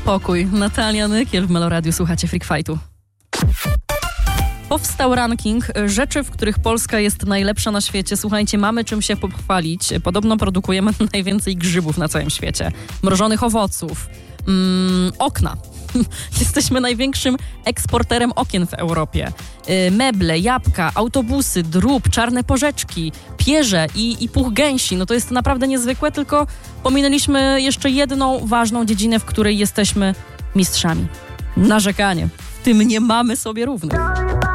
spokój. Natalia Nykiel w Meloradiu. Słuchacie Freak Fightu. Powstał ranking rzeczy, w których Polska jest najlepsza na świecie. Słuchajcie, mamy czym się pochwalić. Podobno produkujemy najwięcej grzybów na całym świecie. Mrożonych owoców. Okna. Jesteśmy największym eksporterem okien w Europie. Meble, jabłka, autobusy, drób, czarne porzeczki, pierze i puch gęsi. No to jest naprawdę niezwykłe, tylko pominęliśmy jeszcze jedną ważną dziedzinę, w której jesteśmy mistrzami. Narzekanie. W tym nie mamy sobie równych.